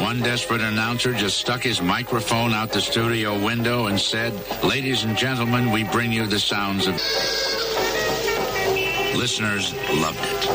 One desperate announcer just stuck his microphone out the studio window and said, "Ladies and gentlemen, we bring you the sounds of..." Listeners loved it.